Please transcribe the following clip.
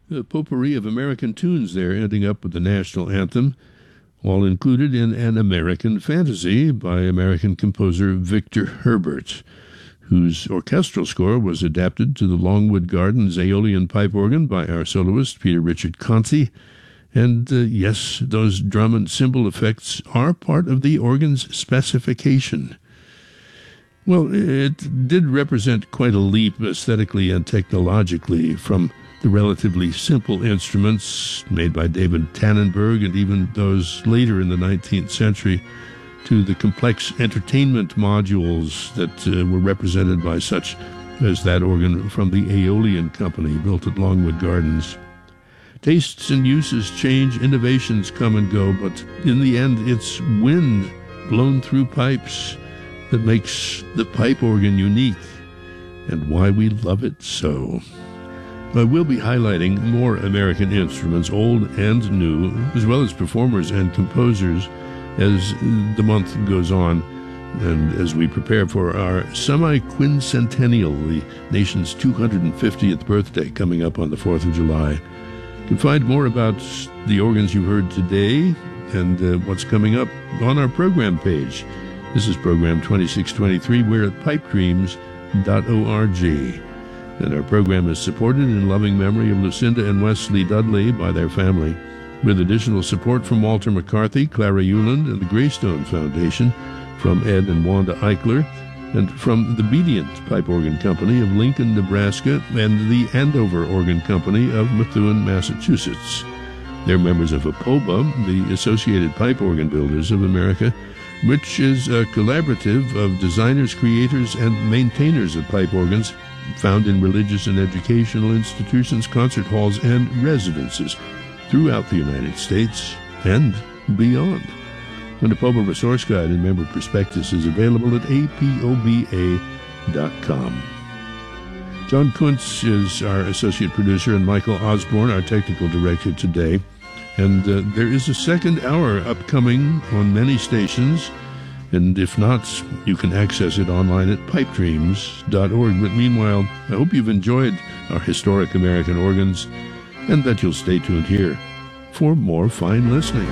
a potpourri of American tunes there, ending up with the national anthem, all included in An American Fantasy by American composer Victor Herbert, whose orchestral score was adapted to the Longwood Gardens Aeolian pipe organ by our soloist Peter Richard Conti. And yes, those drum and cymbal effects are part of the organ's specification. Well, it did represent quite a leap aesthetically and technologically from the relatively simple instruments made by David Tannenberg and even those later in the 19th century to the complex entertainment modules that were represented by such as that organ from the Aeolian Company built at Longwood Gardens. Tastes and uses change, innovations come and go, but in the end it's wind blown through pipes that makes the pipe organ unique and why we love it so. I will be highlighting more American instruments, old and new, as well as performers and composers as the month goes on and as we prepare for our semi-quincentennial, the nation's 250th birthday coming up on the 4th of July. You can find more about the organs you heard today and what's coming up on our program page. This is program 2623. We're at pipedreams.org. And our program is supported in loving memory of Lucinda and Wesley Dudley by their family, with additional support from Walter McCarthy, Clara Euland, and the Greystone Foundation, from Ed and Wanda Eichler, and from the Bedient Pipe Organ Company of Lincoln, Nebraska, and the Andover Organ Company of Methuen, Massachusetts. They're members of APOBA, the Associated Pipe Organ Builders of America, which is a collaborative of designers, creators, and maintainers of pipe organs found in religious and educational institutions, concert halls, and residences throughout the United States and beyond. An APOBA resource guide and member prospectus is available at apoba.com. John Kuntz is our associate producer and Michael Osborne, our technical director today. And there is a second hour upcoming on many stations, and if not, you can access it online at pipedreams.org. But meanwhile, I hope you've enjoyed our historic American organs and that you'll stay tuned here for more fine listening.